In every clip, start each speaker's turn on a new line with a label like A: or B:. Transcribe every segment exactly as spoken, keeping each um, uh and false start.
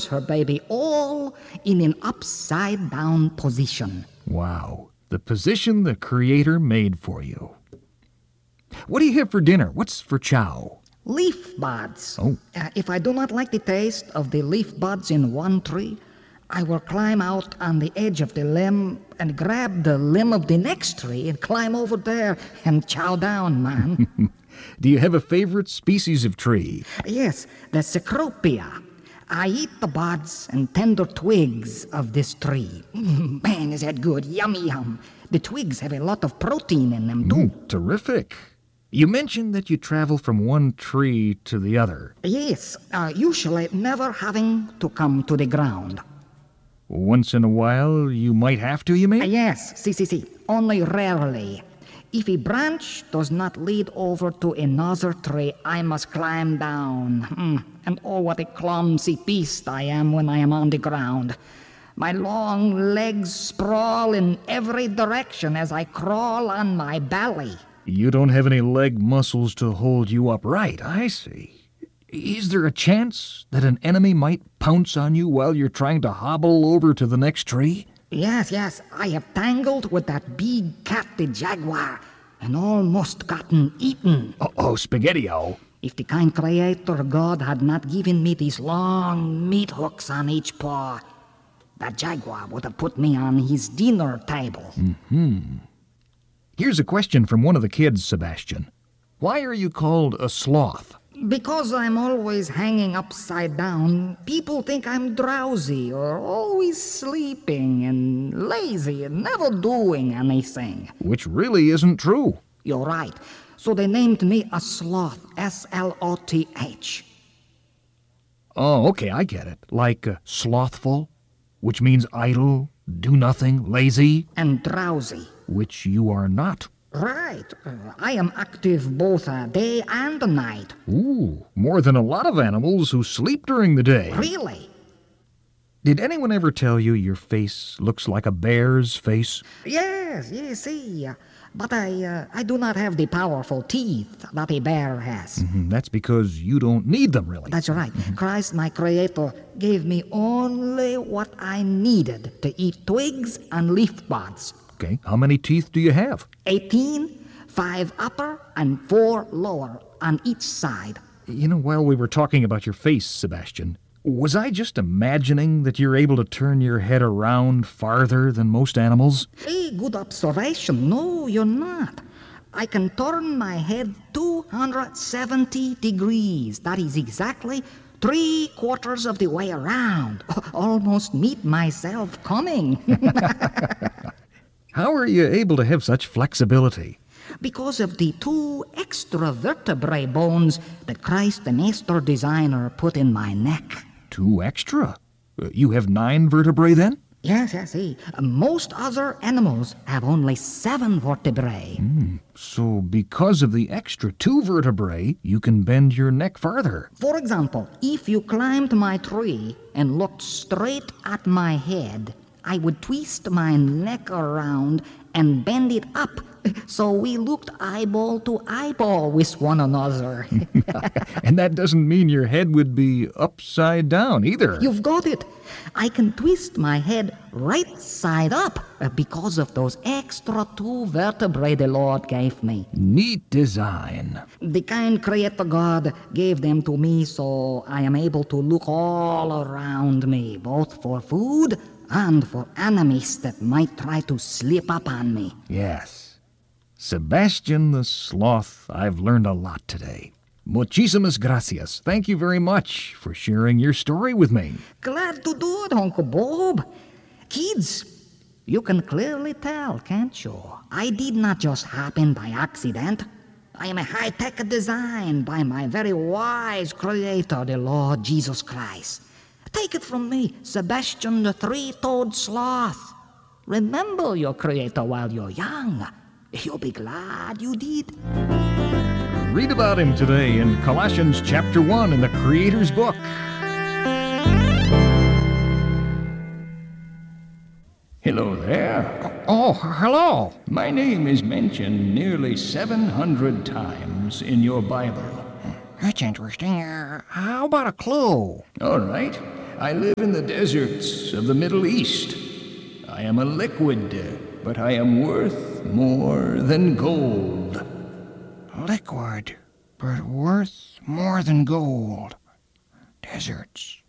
A: her baby all in an upside-down position.
B: Wow, the position the Creator made for you. What do you have for dinner? What's for chow?
A: Leaf buds.
B: Oh.
A: Uh, if I do not like the taste of the leaf buds in one tree, I will climb out on the edge of the limb and grab the limb of the next tree and climb over there and chow down, man.
B: Do you have a favorite species of tree?
A: Yes, the Cecropia. I eat the buds and tender twigs of this tree. Mm, man, is that good. Yummy yum. The twigs have a lot of protein in them, too.
B: Mm, terrific. You mentioned that you travel from one tree to the other.
A: Yes, uh, usually never having to come to the ground.
B: Once in a while, you might have to, you mean?
A: Uh, yes, see, see, see. Only rarely. If a branch does not lead over to another tree, I must climb down. Mm. And oh, what a clumsy beast I am when I am on the ground. My long legs sprawl in every direction as I crawl on my belly.
B: You don't have any leg muscles to hold you upright, I see. Is there a chance that an enemy might pounce on you while you're trying to hobble over to the next tree?
A: Yes, yes, I have tangled with that big cat, the jaguar, and almost gotten eaten.
B: Uh-oh, Spaghetti-O.
A: If the kind Creator God had not given me these long meat hooks on each paw, that jaguar would have put me on his dinner table.
B: Mm-hmm. Here's a question from one of the kids, Sebastian. Why are you called a sloth?
A: Because I'm always hanging upside down, people think I'm drowsy or always sleeping and lazy and never doing anything.
B: Which really isn't true.
A: You're right. So they named me a sloth, S L O T H.
B: Oh, okay, I get it. Like uh, slothful, which means idle, do nothing, lazy.
A: And drowsy.
B: Which you are not.
A: Right. Uh, I am active both uh, day and night.
B: Ooh, more than a lot of animals who sleep during the day.
A: Really?
B: Did anyone ever tell you your face looks like a bear's face?
A: Yes, yes, see. Uh, but I, uh, I do not have the powerful teeth that a bear has.
B: Mm-hmm. That's because you don't need them, really.
A: That's right. Mm-hmm. Christ, my Creator, gave me only what I needed to eat twigs and leaf buds.
B: Okay, how many teeth do you have?
A: Eighteen, five upper and four lower on each side.
B: You know, while we were talking about your face, Sebastian, was I just imagining that you're able to turn your head around farther than most animals?
A: Hey, good observation. No, you're not. I can turn my head two hundred seventy degrees. That is exactly three quarters of the way around. Almost meet myself coming.
B: How are you able to have such flexibility?
A: Because of the two extra vertebrae bones that Christ the Master Designer put in my neck.
B: Two extra? You have nine vertebrae then?
A: Yes, yes, see. Most other animals have only seven vertebrae.
B: Mm, so because of the extra two vertebrae, you can bend your neck farther.
A: For example, if you climbed my tree and looked straight at my head, I would twist my neck around and bend it up so we looked eyeball to eyeball with one another.
B: And that doesn't mean your head would be upside down either.
A: You've got it. I can twist my head right side up because of those extra two vertebrae the Lord gave me.
B: Neat design.
A: The kind Creator God gave them to me so I am able to look all around me, both for food and for enemies that might try to slip up on me.
B: Yes. Sebastian the Sloth, I've learned a lot today. Muchísimas gracias. Thank you very much for sharing your story with me.
A: Glad to do it, Uncle Bob. Kids, you can clearly tell, can't you? I did not just happen by accident. I am a high-tech design by my very wise Creator, the Lord Jesus Christ. Take it from me, Sebastian the three-toed sloth. Remember your Creator while you're young. You'll be glad you did.
B: Read about him today in Colossians chapter one in the Creator's Book.
C: Hello there.
B: Oh, hello.
C: My name is mentioned nearly seven hundred times in your Bible.
A: That's interesting. Uh, how about a clue?
C: All right. I live in the deserts of the Middle East. I am a liquid, but I am worth more than gold.
D: Liquid, but worth more than gold. Deserts.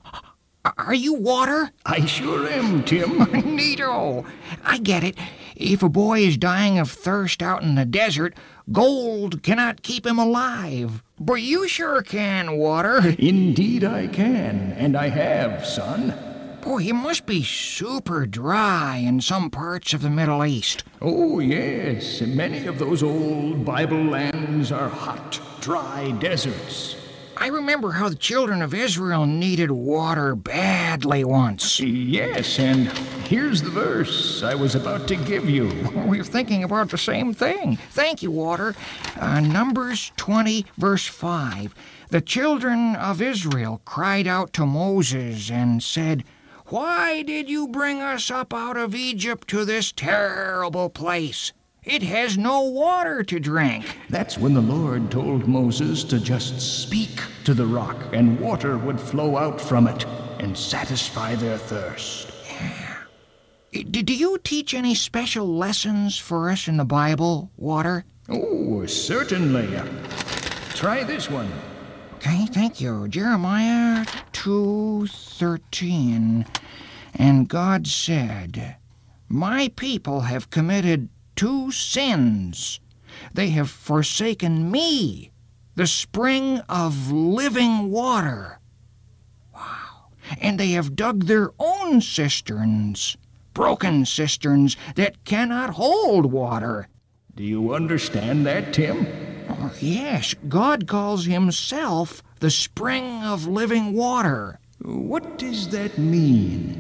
D: Are you water?
C: I sure am, Tim.
D: Neato. I get it. If a boy is dying of thirst out in the desert, gold cannot keep him alive. But you sure can, water.
C: Indeed I can, and I have, son.
D: Boy, it must be super dry in some parts of the Middle East.
C: Oh, yes. Many of those old Bible lands are hot, dry deserts.
D: I remember how the children of Israel needed water badly once.
C: Yes, and here's the verse I was about to give you.
D: We're thinking about the same thing. Thank you, Water. Uh, Numbers twenty, verse five. The children of Israel cried out to Moses and said, "Why did you bring us up out of Egypt to this terrible place? It has no water to drink."
C: That's when the Lord told Moses to just speak to the rock, and water would flow out from it and satisfy their thirst.
D: Yeah. Do you teach any special lessons for us in the Bible, Water?
C: Oh, certainly. Try this one.
D: Okay, thank you. Jeremiah two thirteen. And God said, "My people have committed two sins. They have forsaken me, the spring of living water." Wow. And they have dug their own cisterns, broken cisterns that cannot hold water.
C: Do you understand that, Tim?
D: Oh, yes, God calls himself the spring of living water.
C: What does that mean?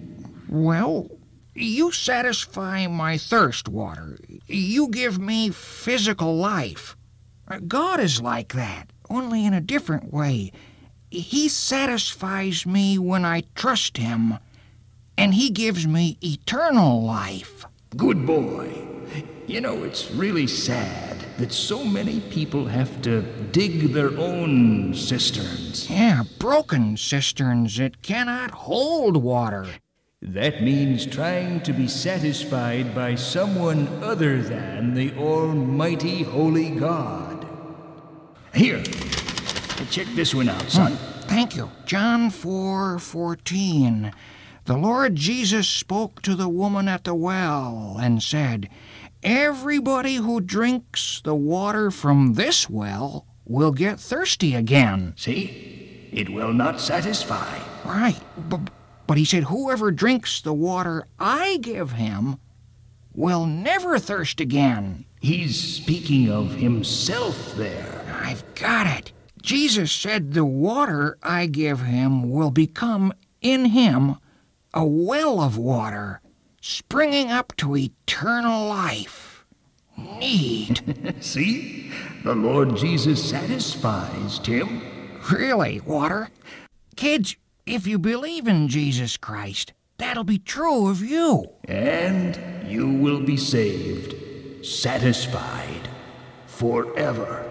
D: Well, you satisfy my thirst, Water. You give me physical life. God is like that, only in a different way. He satisfies me when I trust him, and he gives me eternal life.
C: Good boy. You know, it's really sad that so many people have to dig their own cisterns.
D: Yeah, broken cisterns that cannot hold water.
C: That means trying to be satisfied by someone other than the Almighty Holy God. Here, check this one out, son.
D: Hmm, thank you. John four fourteen. The Lord Jesus spoke to the woman at the well and said, "Everybody who drinks the water from this well will get thirsty again."
C: See? It will not satisfy.
D: Right, but... But he said, "Whoever drinks the water I give him will never thirst again."
C: He's speaking of himself there.
D: I've got it. Jesus said the water I give him will become in him a well of water, springing up to eternal life. Neat.
C: See? The Lord Jesus satisfies, Tim.
D: Really, Water? Kids, if you believe in Jesus Christ, that'll be true of you.
C: And you will be saved, satisfied, forever.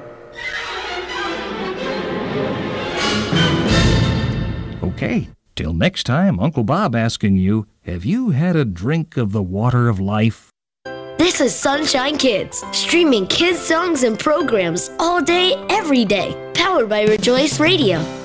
B: Okay, till next time, Uncle Bob asking you, have you had a drink of the water of life?
E: This is Sunshine Kids, streaming kids songs and programs all day, every day, powered by Rejoice Radio.